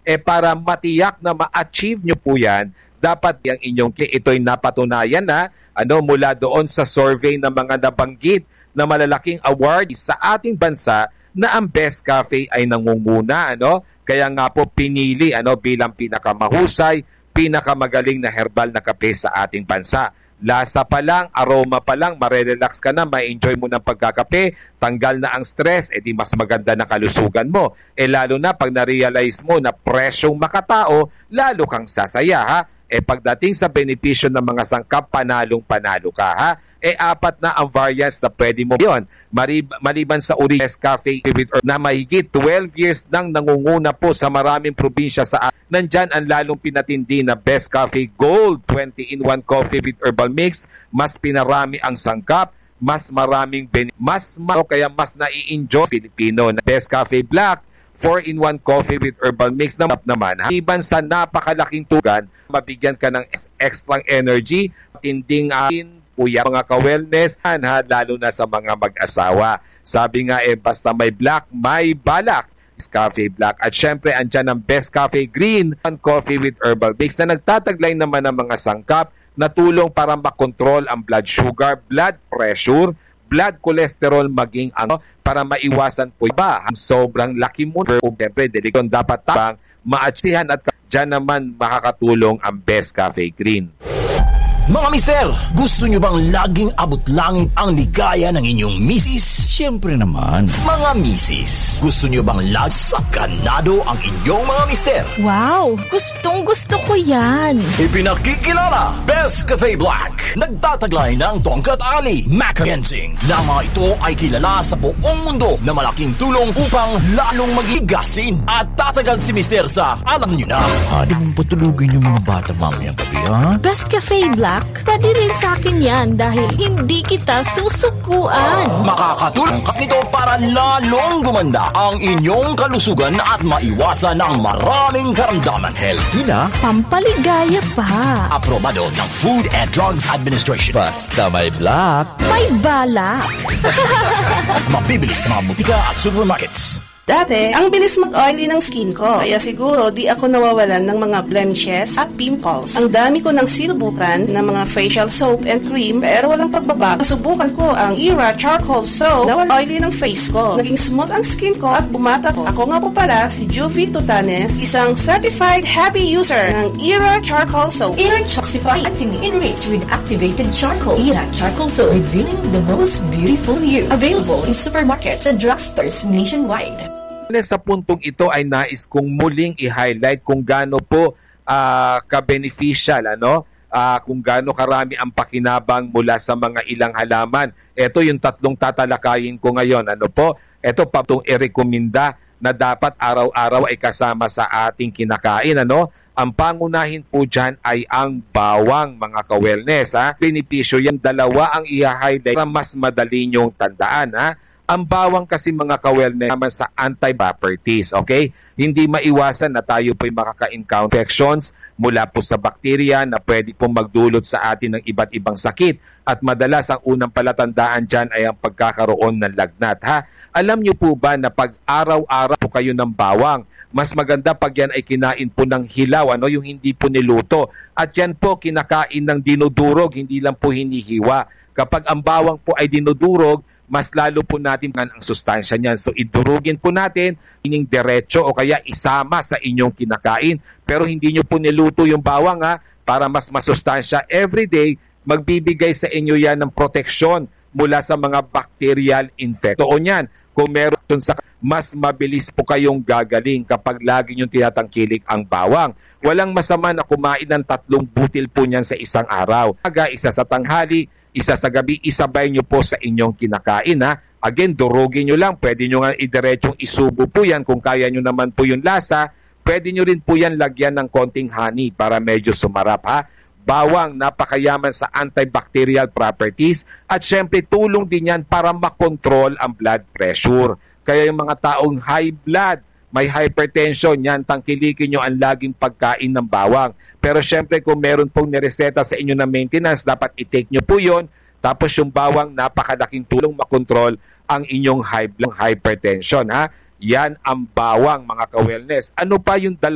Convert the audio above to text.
para matiyak na ma-achieve nyo po yan, dapat yung inyong ito'y napatunayan na mula doon sa survey ng mga nabanggit na malalaking award sa ating bansa na ang Best Cafe ay nangunguna. Kaya nga po pinili bilang pinakamahusay, pinakamagaling na herbal na kape sa ating bansa. Lasa pa lang, aroma pa lang, marerelax ka na, ma-enjoy mo ng pagkakape, tanggal na ang stress, di mas maganda na kalusugan mo. Lalo na pag na-realize mo na presyong makatao, lalo kang sasaya, ha? Pagdating sa benepisyo ng mga sangkap, panalong-panalo ka, ha? Apat na ang variants na pwede mo yun. Maliban sa Best Cafe na mahigit 12 years nang nangunguna po sa maraming probinsya sa nandyan ang lalong pinatindi na Best Cafe Gold 20-in-1 Coffee with Herbal Mix. Mas pinarami ang sangkap, mas maraming kaya mas nai-enjoy Filipino na Best Cafe Black 4-in-1 Coffee with Herbal Mix naman. Iban sa napakalaking tugan, mabigyan ka ng extra energy, tinding puya mga ka-wellness, lalo na sa mga mag-asawa. Sabi nga basta may black, may balak. Cafe Black. At syempre, andyan ang Best Cafe Green Coffee with Herbal Mix na nagtataglay naman ng mga sangkap na tulong para makontrol ang blood sugar, blood pressure, blood cholesterol, maging para maiwasan po ba ang sobrang laki mo. Siyempre, delikon dapat tabang maatsihan at dyan naman makakatulong ang Best Cafe Green. Mga mister, gusto nyo bang laging abot langit ang ligaya ng inyong misis? Siyempre naman. Mga misis, gusto nyo bang lag sa ganado ang inyong mga mister? Wow! Gustong-gusto ko yan! Ipinakikilala, Best Cafe Black. Nagtataglay ng tongkat ali, macadensing. Na mga ito ay kilala sa buong mundo na malaking tulong upang lalong magigasin. At tatagal si mister sa alam nyo na. Di mong patulugin yung mga bata mamayang gabi, ha? Best Cafe Black? Pwede rin sa akin yan dahil hindi kita susukuan. Makakatulong ka nito para lalong gumanda ang inyong kalusugan at maiwasan ang maraming karamdaman. Healthy na, pampaligaya pa. aprobado ng Food and Drugs Administration. Basta may black, may bala. Mabibili sa mga butika at supermarkets. Dati, ang bilis mag-oily ng skin ko. Kaya siguro di ako nawawalan ng mga blemishes at pimples. Ang dami ko ng sinubukan ng mga facial soap and cream pero walang pagbabago. Subukan ko ang Era Charcoal Soap na wala oily ng face ko. Naging smooth ang skin ko at bumata ko. Ako nga po pala si Juvie Tutanes, isang certified happy user ng Era Charcoal Soap. Era Choxify enriched with activated charcoal. Era Charcoal Soap, revealing the most beautiful you. Available in supermarkets and drugstores nationwide. Sa puntong ito ay nais kong muling i-highlight kung gaano po ka-beneficial, kung gaano karami ang pakinabang mula sa mga ilang halaman. Ito yung tatlong tatalakayin ko ngayon. Ito pa itong i-recommenda na dapat araw-araw ay kasama sa ating kinakain. Ang pangunahin po dyan ay ang bawang, mga ka-wellness. Benepisyo yan, dalawa ang i-highlight para mas madali nyong tandaan. Ang bawang kasi, mga ka-wellness, naman sa antibiotics, okay? Hindi maiwasan na tayo po'y makaka-encounter infections mula po sa bakterya na pwede pong magdulot sa atin ng iba't ibang sakit. At madalas ang unang palatandaan dyan ay ang pagkakaroon ng lagnat. Alam niyo po ba na pag araw-araw po kayo ng bawang, mas maganda pag yan ay kinain po ng hilaw, yung hindi po niluto. At yan po kinakain ng dinudurog, hindi lang po hinihiwa. Kapag ang bawang po ay dinudurog, mas lalo po natin ang sustansya niyan. So idurugin po natin, ining diretso o kaya isama sa inyong kinakain. Pero hindi nyo po niluto yung bawang para mas masustansya. Everyday, magbibigay sa inyo yan ng proteksyon mula sa mga bacterial infection yan. Kung meron sa mas mabilis po kayong gagaling kapag lagi nyo tinatangkilik ang bawang. Walang masama na kumain ng 3 butil po niyan sa isang araw. Isa sa tanghali, isa sa gabi, isabay nyo po sa inyong kinakain. Again, durugin nyo lang. Pwede nyo nga idiretsong isubo po yan. Kung kaya nyo naman po yung lasa, pwede nyo rin po yan lagyan ng konting honey para medyo sumarap. Bawang, napakayaman sa antibacterial properties at syempre tulong din yan para makontrol ang blood pressure. Kaya yung mga taong high blood, may hypertension, yan, tangkilikin nyo ang laging pagkain ng bawang. Pero syempre kung meron pong nireseta sa inyo na maintenance, dapat i-take nyo po yun. Tapos yung bawang, napakalaking tulong makontrol ang inyong high blood hypertension. Yan ang bawang, mga ka-wellness. Ano pa yung